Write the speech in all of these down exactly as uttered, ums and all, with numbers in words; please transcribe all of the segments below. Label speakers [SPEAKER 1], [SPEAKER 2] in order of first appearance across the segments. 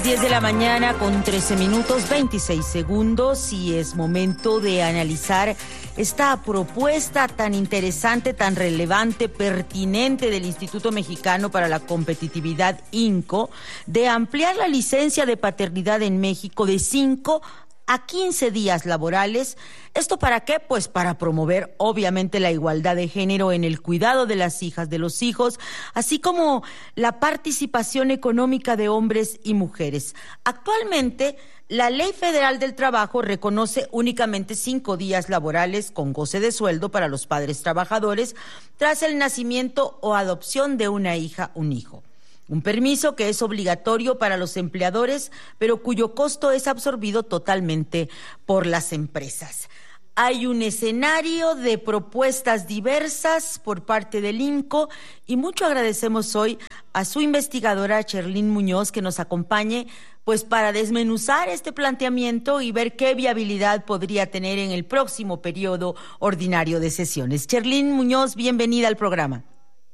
[SPEAKER 1] diez de la mañana con trece minutos veintiséis segundos y es momento de analizar esta propuesta tan interesante, tan relevante, pertinente del Instituto Mexicano para la Competitividad, INCO, de ampliar la licencia de paternidad en México de cinco a quince días laborales. ¿Esto para qué? Pues para promover obviamente la igualdad de género en el cuidado de las hijas, de los hijos, así como la participación económica de hombres y mujeres. Actualmente, la Ley Federal del Trabajo reconoce únicamente cinco días laborales con goce de sueldo para los padres trabajadores tras el nacimiento o adopción de una hija, un hijo. Un permiso que es obligatorio para los empleadores, pero cuyo costo es absorbido totalmente por las empresas. Hay un escenario de propuestas diversas por parte del INCO y mucho agradecemos hoy a su investigadora Cherlyn Muñoz que nos acompañe pues para desmenuzar este planteamiento y ver qué viabilidad podría tener en el próximo periodo ordinario de sesiones. Cherlyn Muñoz, bienvenida al programa.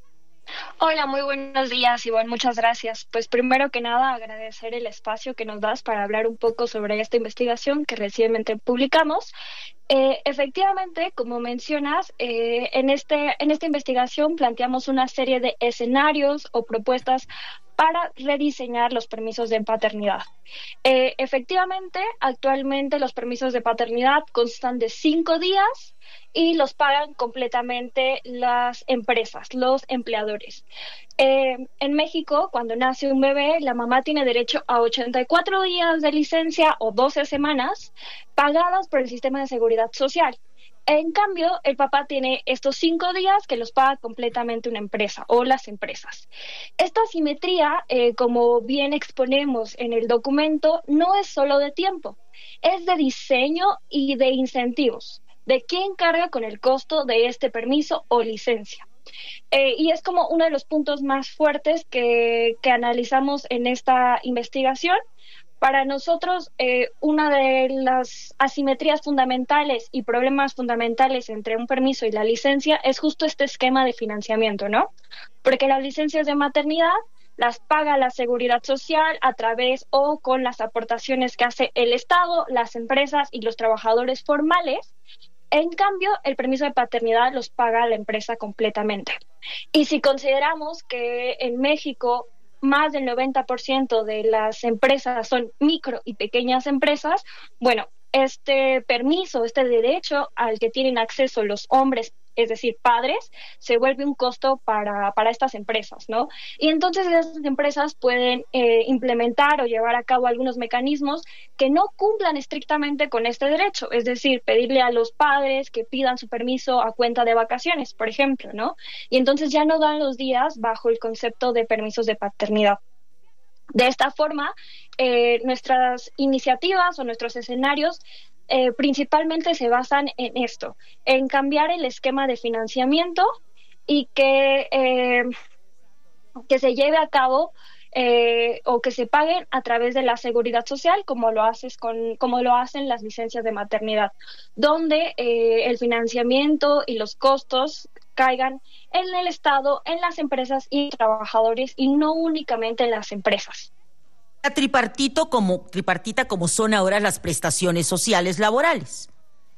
[SPEAKER 2] Hola, muy buenos días, Ivonne, muchas gracias. Pues primero que nada agradecer el espacio que nos das para hablar un poco sobre esta investigación que recientemente publicamos. Eh, efectivamente, como mencionas, eh, en, este, en esta investigación planteamos una serie de escenarios o propuestas para rediseñar los permisos de paternidad. Eh, efectivamente, actualmente los permisos de paternidad constan de cinco días y los pagan completamente las empresas, los empleadores. Eh, en México, cuando nace un bebé, la mamá tiene derecho a ochenta y cuatro días de licencia o doce semanas pagadas por el sistema de seguridad social. En cambio, el papá tiene estos cinco días que los paga completamente una empresa o las empresas. Esta asimetría, eh, como bien exponemos en el documento, no es solo de tiempo, es de diseño y de incentivos, de quién carga con el costo de este permiso o licencia. Eh, y es como uno de los puntos más fuertes que, que analizamos en esta investigación. Para nosotros, eh, una de las asimetrías fundamentales y problemas fundamentales entre un permiso y la licencia es justo este esquema de financiamiento, ¿no? Porque las licencias de maternidad las paga la Seguridad Social a través o con las aportaciones que hace el Estado, las empresas y los trabajadores formales. En cambio, el permiso de paternidad los paga la empresa completamente. Y si consideramos que en México más del noventa por ciento de las empresas son micro y pequeñas empresas, bueno, este permiso, este derecho al que tienen acceso los hombres, es decir, padres, se vuelve un costo para, para estas empresas, ¿no? Y entonces estas empresas pueden eh, implementar o llevar a cabo algunos mecanismos que no cumplan estrictamente con este derecho, es decir, pedirle a los padres que pidan su permiso a cuenta de vacaciones, por ejemplo, ¿no? Y entonces ya no dan los días bajo el concepto de permisos de paternidad. De esta forma, eh, nuestras iniciativas o nuestros escenarios eh, principalmente se basan en esto, en cambiar el esquema de financiamiento y que, eh, que se lleve a cabo eh, o que se paguen a través de la Seguridad Social, como lo haces con, como lo hacen las licencias de maternidad, donde eh, el financiamiento y los costos caigan en el Estado, en las empresas y trabajadores y no únicamente en las empresas.
[SPEAKER 1] Tripartito como, tripartita como son ahora las prestaciones sociales laborales.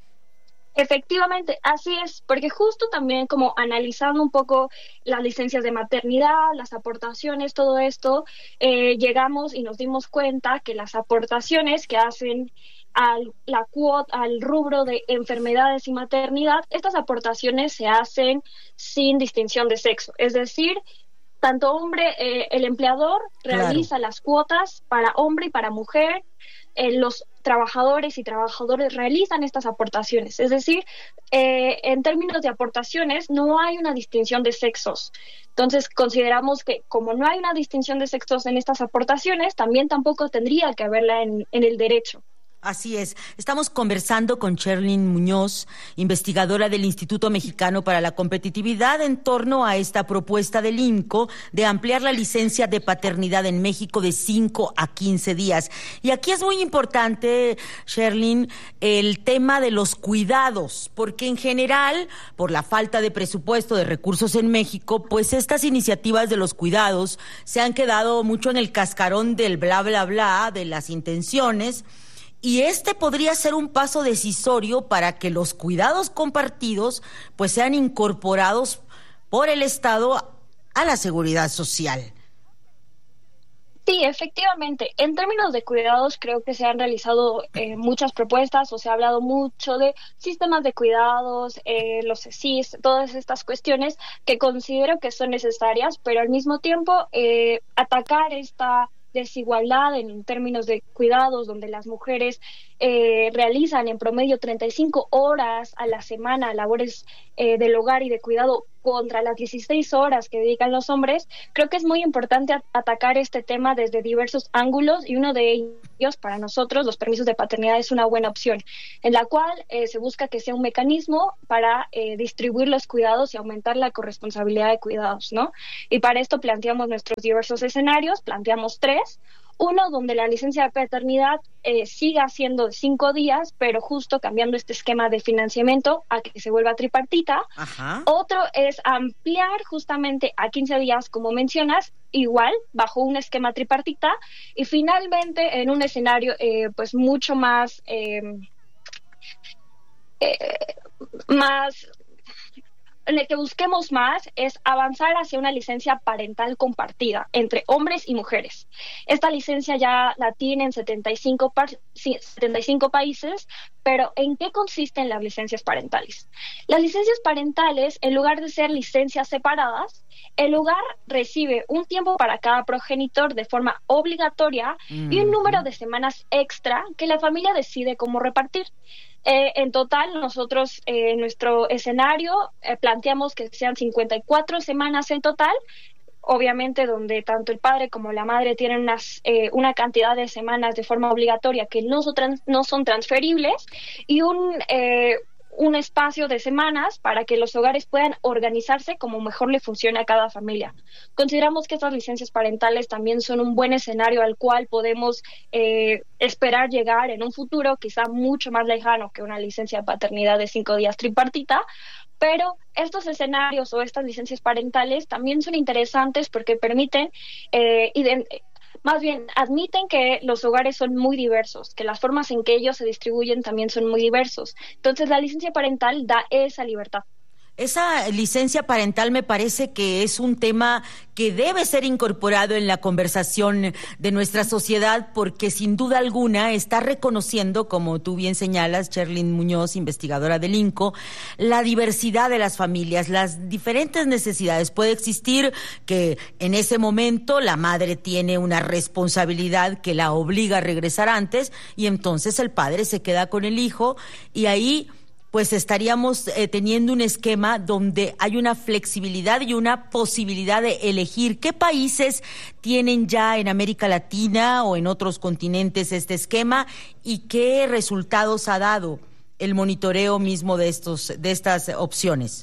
[SPEAKER 2] Efectivamente, así es, porque justo también como analizando un poco las licencias de maternidad, las aportaciones, todo esto, eh, llegamos y nos dimos cuenta que las aportaciones que hacen al, la cuota, al rubro de enfermedades y maternidad, estas aportaciones se hacen sin distinción de sexo, es decir, tanto hombre, eh, el empleador realiza claro. las cuotas para hombre y para mujer, eh, los trabajadores y trabajadores realizan estas aportaciones, es decir, eh, en términos de aportaciones no hay una distinción de sexos. Entonces consideramos que como no hay una distinción de sexos en estas aportaciones, también tampoco tendría que haberla en, en el derecho.
[SPEAKER 1] Así es. Estamos conversando con Sherlyn Muñoz, investigadora del Instituto Mexicano para la Competitividad, en torno a esta propuesta del INCO de ampliar la licencia de paternidad en México de cinco a quince días. Y aquí es muy importante, Sherlyn, el tema de los cuidados, porque en general, por la falta de presupuesto, de recursos en México, pues estas iniciativas de los cuidados se han quedado mucho en el cascarón del bla, bla, bla, de las intenciones. Y este podría ser un paso decisorio para que los cuidados compartidos pues sean incorporados por el Estado a la seguridad social.
[SPEAKER 2] Sí, efectivamente. En términos de cuidados, creo que se han realizado eh, muchas propuestas o se ha hablado mucho de sistemas de cuidados, eh, los C E C I S, todas estas cuestiones que considero que son necesarias, pero al mismo tiempo eh, atacar esta desigualdad en términos de cuidados, donde las mujeres eh, realizan en promedio treinta y cinco horas a la semana labores eh, del hogar y de cuidado contra las dieciséis horas que dedican los hombres. Creo que es muy importante a- atacar este tema desde diversos ángulos, y uno de ellos, para nosotros, los permisos de paternidad es una buena opción, en la cual eh, se busca que sea un mecanismo para eh, distribuir los cuidados y aumentar la corresponsabilidad de cuidados, ¿no? Y para esto planteamos nuestros diversos escenarios, planteamos tres. Uno, donde la licencia de paternidad eh, siga siendo de cinco días, pero justo cambiando este esquema de financiamiento a que se vuelva tripartita.
[SPEAKER 1] Ajá.
[SPEAKER 2] Otro es ampliar justamente a quince días, como mencionas, igual, bajo un esquema tripartita. Y finalmente, en un escenario eh, pues mucho más, eh, eh, más en el que busquemos más, es avanzar hacia una licencia parental compartida entre hombres y mujeres. Esta licencia ya la tienen setenta y cinco, par- sí, setenta y cinco países, pero ¿en qué consisten las licencias parentales? Las licencias parentales, en lugar de ser licencias separadas, el hogar recibe un tiempo para cada progenitor de forma obligatoria
[SPEAKER 1] Mm.
[SPEAKER 2] y un número de semanas extra que la familia decide cómo repartir. Eh, en total, nosotros eh, en nuestro escenario eh, planteamos que sean cincuenta y cuatro semanas en total, obviamente donde tanto el padre como la madre tienen unas, eh, una cantidad de semanas de forma obligatoria que no son, trans- no son transferibles, y un, eh, un espacio de semanas para que los hogares puedan organizarse como mejor le funcione a cada familia. Consideramos que estas licencias parentales también son un buen escenario al cual podemos eh, esperar llegar en un futuro quizá mucho más lejano que una licencia de paternidad de cinco días tripartita. Pero estos escenarios o estas licencias parentales también son interesantes porque permiten, eh, ident- más bien, admiten que los hogares son muy diversos, que las formas en que ellos se distribuyen también son muy diversos. Entonces, la licencia parental da esa libertad.
[SPEAKER 1] Esa licencia parental me parece que es un tema que debe ser incorporado en la conversación de nuestra sociedad, porque sin duda alguna está reconociendo, como tú bien señalas, Sherlyn Muñoz, investigadora del INCO, la diversidad de las familias, las diferentes necesidades. Puede existir que en ese momento la madre tiene una responsabilidad que la obliga a regresar antes, y entonces el padre se queda con el hijo, y ahí pues estaríamos eh, teniendo un esquema donde hay una flexibilidad y una posibilidad de elegir. ¿Qué países tienen ya en América Latina o en otros continentes este esquema, y qué resultados ha dado el monitoreo mismo de estos de estas opciones?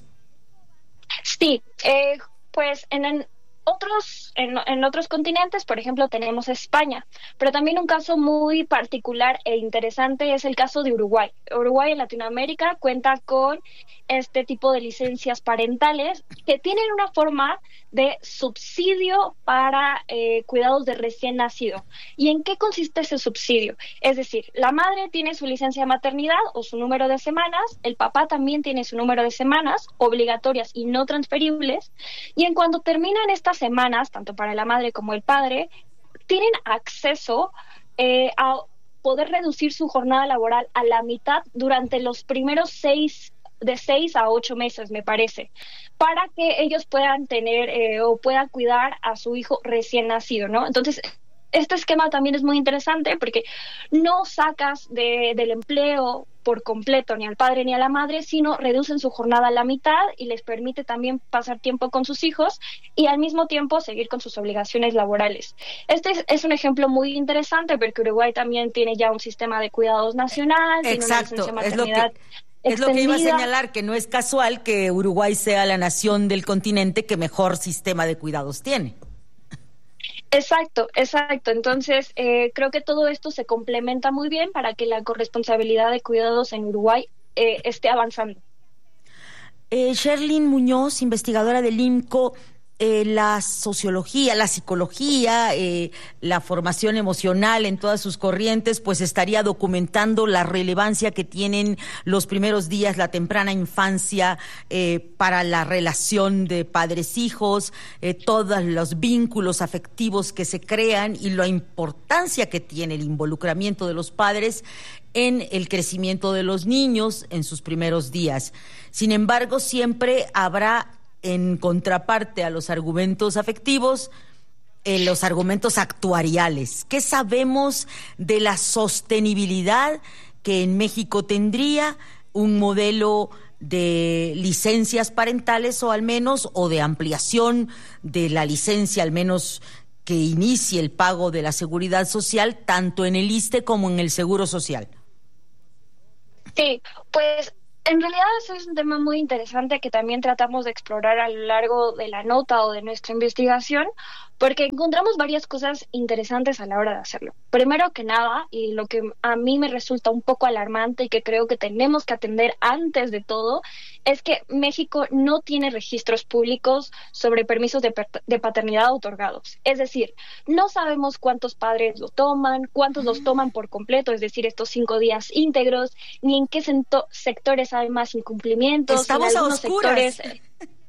[SPEAKER 2] Sí, eh, pues en, en otros en, en otros continentes, por ejemplo, tenemos España, pero también un caso muy particular e interesante es el caso de Uruguay. Uruguay en Latinoamérica cuenta con este tipo de licencias parentales que tienen una forma de subsidio para eh, cuidados de recién nacido. ¿Y en qué consiste ese subsidio? Es decir, la madre tiene su licencia de maternidad o su número de semanas, el papá también tiene su número de semanas obligatorias y no transferibles, y en cuanto terminan estas semanas, tanto para la madre como el padre, tienen acceso eh, a poder reducir su jornada laboral a la mitad durante los primeros seis de seis a ocho meses, me parece, para que ellos puedan tener eh, o puedan cuidar a su hijo recién nacido, ¿no? Entonces, este esquema también es muy interesante porque no sacas de, del empleo por completo ni al padre ni a la madre, sino reducen su jornada a la mitad y les permite también pasar tiempo con sus hijos y al mismo tiempo seguir con sus obligaciones laborales. Este es, es un ejemplo muy interesante porque Uruguay también tiene ya un sistema de cuidados nacional,
[SPEAKER 1] Exacto,
[SPEAKER 2] tiene una licencia de maternidad.
[SPEAKER 1] Es lo que iba a señalar, que no es casual que Uruguay sea la nación del continente que mejor sistema de cuidados tiene.
[SPEAKER 2] Exacto, exacto. Entonces, eh, creo que todo esto se complementa muy bien para que la corresponsabilidad de cuidados en Uruguay eh, esté avanzando.
[SPEAKER 1] Eh, Sherlyn Muñoz, investigadora del INCO, eh, la sociología, la psicología, eh, la formación emocional en todas sus corrientes, pues estaría documentando la relevancia que tienen los primeros días, la temprana infancia, eh, para la relación de padres-hijos, eh, todos los vínculos afectivos que se crean y la importancia que tiene el involucramiento de los padres en el crecimiento de los niños en sus primeros días. Sin embargo, siempre habrá, en contraparte a los argumentos afectivos, eh, los argumentos actuariales. ¿Qué sabemos de la sostenibilidad que en México tendría un modelo de licencias parentales o al menos, o de ampliación de la licencia, al menos que inicie el pago de la seguridad social, tanto en el ISSSTE como en el Seguro Social?
[SPEAKER 2] Sí, pues en realidad eso es un tema muy interesante que también tratamos de explorar a lo largo de la nota o de nuestra investigación, porque encontramos varias cosas interesantes a la hora de hacerlo. Primero que nada, y lo que a mí me resulta un poco alarmante y que creo que tenemos que atender antes de todo, es que México no tiene registros públicos sobre permisos de, de paternidad otorgados. Es decir, no sabemos cuántos padres lo toman, cuántos los toman por completo, es decir, estos cinco días íntegros, ni en qué sectores hay más incumplimientos.
[SPEAKER 1] Estamos
[SPEAKER 2] en
[SPEAKER 1] a
[SPEAKER 2] algunos
[SPEAKER 1] oscuras.
[SPEAKER 2] sectores.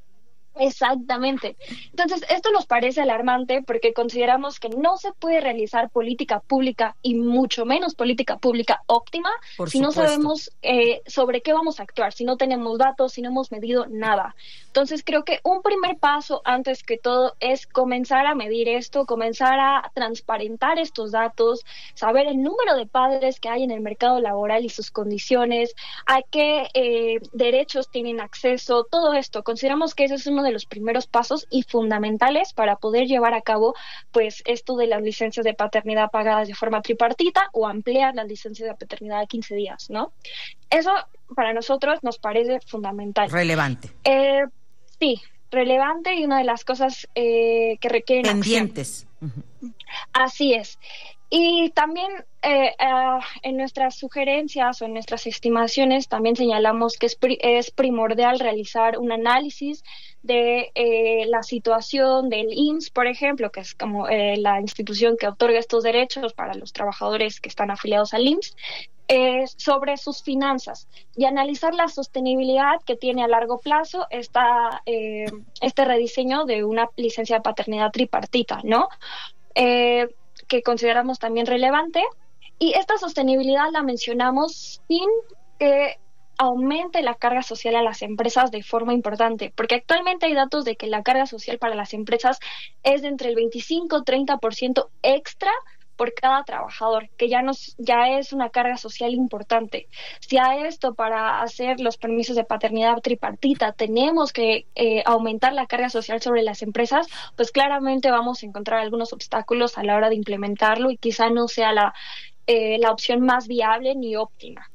[SPEAKER 2] Exactamente. Entonces, esto nos parece alarmante porque consideramos que no se puede realizar política pública y mucho menos política pública óptima
[SPEAKER 1] Por
[SPEAKER 2] si no
[SPEAKER 1] supuesto.
[SPEAKER 2] sabemos eh, sobre qué vamos a actuar, si no tenemos datos, si no hemos medido nada. Entonces, creo que un primer paso, antes que todo, es comenzar a medir esto, comenzar a transparentar estos datos, saber el número de padres que hay en el mercado laboral y sus condiciones, a qué eh, derechos tienen acceso, todo esto. Consideramos que ese es uno de los primeros pasos y fundamentales para poder llevar a cabo pues esto de las licencias de paternidad pagadas de forma tripartita o ampliar las licencias de paternidad a quince días, ¿no? Eso para nosotros nos parece fundamental.
[SPEAKER 1] Relevante.
[SPEAKER 2] Eh, sí, relevante y una de las cosas eh, que requieren
[SPEAKER 1] pendientes.
[SPEAKER 2] Acción. Uh-huh. Así es. Y también eh, uh, en nuestras sugerencias o en nuestras estimaciones también señalamos que es, pri- es primordial realizar un análisis de eh, la situación del I M S S, por ejemplo, que es como eh, la institución que otorga estos derechos para los trabajadores que están afiliados al I M S S, eh, sobre sus finanzas y analizar la sostenibilidad que tiene a largo plazo esta, eh, este rediseño de una licencia de paternidad tripartita, ¿no? Eh, que consideramos también relevante, y esta sostenibilidad la mencionamos sin que aumente la carga social a las empresas de forma importante, porque actualmente hay datos de que la carga social para las empresas es de entre el veinticinco y treinta por ciento extra por cada trabajador, que ya nos ya es una carga social importante. Si a esto, para hacer los permisos de paternidad tripartita, tenemos que eh, aumentar la carga social sobre las empresas, pues claramente vamos a encontrar algunos obstáculos a la hora de implementarlo y quizá no sea la, eh, la opción más viable ni óptima.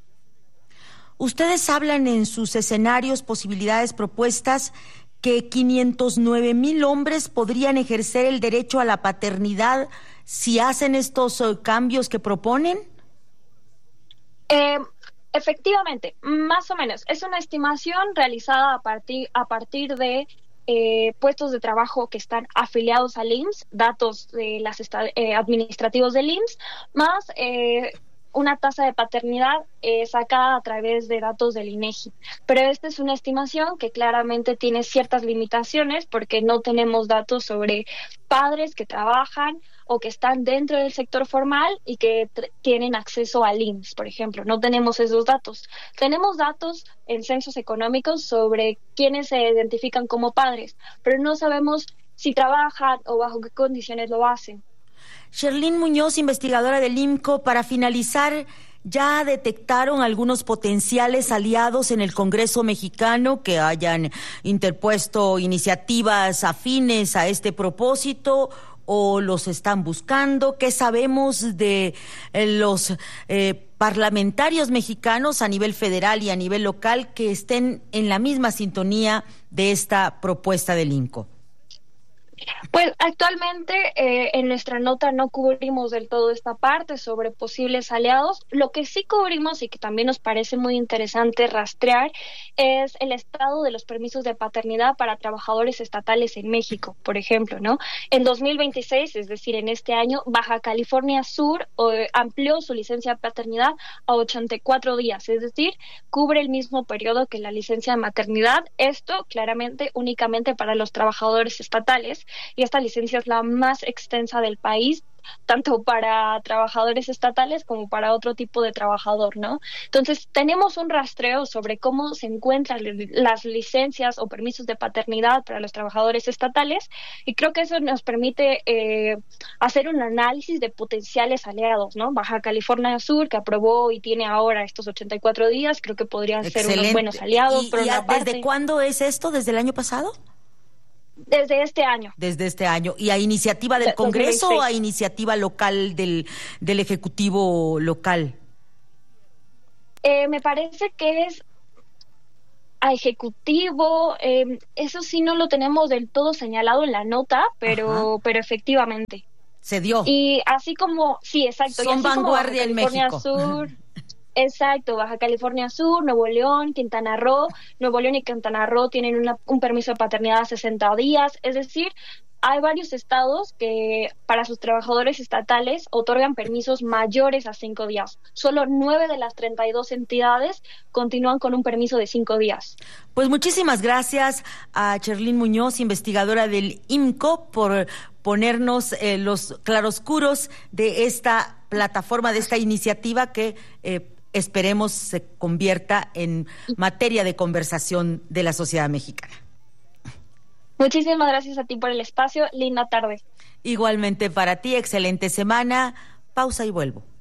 [SPEAKER 1] Ustedes hablan en sus escenarios, posibilidades, propuestas, que quinientos nueve mil hombres podrían ejercer el derecho a la paternidad si hacen estos uh, cambios que proponen.
[SPEAKER 2] Eh, efectivamente, más o menos. Es una estimación realizada a partir, a partir de eh, puestos de trabajo que están afiliados al I M S S, datos de las esta- eh, administrativos del I M S S, más eh, una tasa de paternidad eh, sacada a través de datos del INEGI. Pero esta es una estimación que claramente tiene ciertas limitaciones porque no tenemos datos sobre padres que trabajan o que están dentro del sector formal y que tr- tienen acceso al I M S S, por ejemplo. No tenemos esos datos. Tenemos datos en censos económicos sobre quiénes se identifican como padres, pero no sabemos si trabajan o bajo qué condiciones lo hacen.
[SPEAKER 1] Sherlyn Muñoz, investigadora del I M C O, para finalizar, ¿ya detectaron algunos potenciales aliados en el Congreso mexicano que hayan interpuesto iniciativas afines a este propósito o los están buscando? ¿Qué sabemos de eh, los eh, parlamentarios mexicanos a nivel federal y a nivel local que estén en la misma sintonía de esta propuesta del I M C O?
[SPEAKER 2] Pues actualmente eh, en nuestra nota no cubrimos del todo esta parte sobre posibles aliados. Lo que sí cubrimos y que también nos parece muy interesante rastrear es el estado de los permisos de paternidad para trabajadores estatales en México, por ejemplo, ¿no? En dos mil veintiséis, es decir, en este año, Baja California Sur eh, amplió su licencia de paternidad a ochenta y cuatro días, es decir, cubre el mismo periodo que la licencia de maternidad. Esto claramente únicamente para los trabajadores estatales. Y esta licencia es la más extensa del país, tanto para trabajadores estatales como para otro tipo de trabajador, ¿no? Entonces, tenemos un rastreo sobre cómo se encuentran las licencias o permisos de paternidad para los trabajadores estatales, y creo que eso nos permite eh, hacer un análisis de potenciales aliados, ¿no? Baja California Sur, que aprobó y tiene ahora estos ochenta y cuatro días, creo que podrían
[SPEAKER 1] Excelente.
[SPEAKER 2] ser unos buenos aliados.
[SPEAKER 1] ¿Y,
[SPEAKER 2] por
[SPEAKER 1] y
[SPEAKER 2] una
[SPEAKER 1] ¿Desde
[SPEAKER 2] parte.
[SPEAKER 1] cuándo es esto? ¿Desde el año pasado?
[SPEAKER 2] Desde este año.
[SPEAKER 1] Desde este año. ¿Y a iniciativa del
[SPEAKER 2] De,
[SPEAKER 1] Congreso
[SPEAKER 2] dos mil veintiséis.
[SPEAKER 1] o a iniciativa local del, del Ejecutivo local?
[SPEAKER 2] Eh, me parece que es a Ejecutivo, eh, eso sí no lo tenemos del todo señalado en la nota, pero, pero efectivamente.
[SPEAKER 1] Se dio.
[SPEAKER 2] Y así como, sí, exacto.
[SPEAKER 1] Son
[SPEAKER 2] y así
[SPEAKER 1] vanguardia
[SPEAKER 2] como Baja
[SPEAKER 1] en
[SPEAKER 2] California
[SPEAKER 1] México.
[SPEAKER 2] Sur, exacto, Baja California Sur, Nuevo León, Quintana Roo, Nuevo León y Quintana Roo tienen una, un permiso de paternidad a sesenta días, es decir, hay varios estados que para sus trabajadores estatales otorgan permisos mayores a cinco días. Solo nueve de las treinta y dos entidades continúan con un permiso de cinco días.
[SPEAKER 1] Pues muchísimas gracias a Sherlyn Muñoz, investigadora del I M C O, por ponernos eh, los claroscuros de esta plataforma, de esta iniciativa que eh, esperemos se convierta en materia de conversación de la sociedad mexicana.
[SPEAKER 2] Muchísimas gracias a ti por el espacio. Linda tarde.
[SPEAKER 1] Igualmente para ti, excelente semana. Pausa y vuelvo.